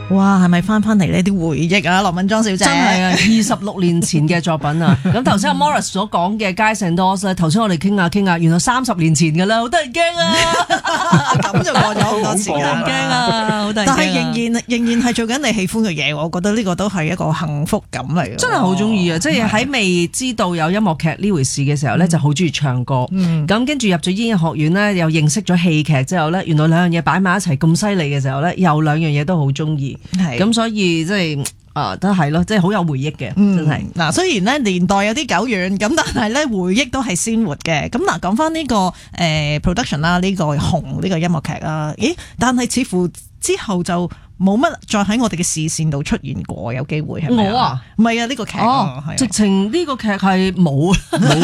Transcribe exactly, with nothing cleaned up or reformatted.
哇，係咪翻翻嚟呢啲回憶啊？羅敏莊小姐真係啊，二十六年前嘅作品啊！咁頭先阿 Morris 所講嘅《Guys and Dolls》咧，頭先我哋傾下傾下，原來三十年前㗎啦，好得人驚啊！ 咁就過咗好多時間， 驚啊，好得人驚啊！ 但係仍然仍然係做緊你喜歡嘅嘢，我覺得呢個都係一個幸福感嚟嘅。 真係好中意啊！即係喺未知道有音樂劇呢回事嘅時候咧，就好中意唱歌。咁跟住入咗演藝學院咧，又認識咗戲劇之後咧，原來兩樣嘢擺埋一齊咁犀利嘅時候咧，又兩樣嘢都好中意。咁所以即係啊，都係咯，即係好有回憶嘅，真係。 嗱、嗯，雖然咧年代有啲久遠，咁但係咧回憶都係鮮活嘅。咁嗱，講翻呢個誒、呃、production 啦，呢個紅呢個音樂劇啊，咦？但係似乎之後就冇乜再喺我哋嘅視線度出現過，有機會係咪啊？ 我啊， 唔係啊，呢、呢個劇哦，直情呢個劇係冇冇。